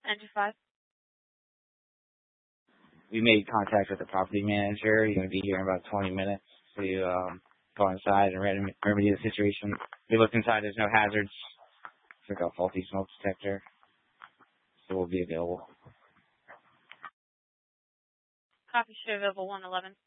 Engine 5. We made contact with the property manager. He's going to be here in about 20 minutes to go inside and remedy the situation. We looked inside. There's no hazards. It's like a faulty smoke detector. So we'll be available. Copy, should available 111.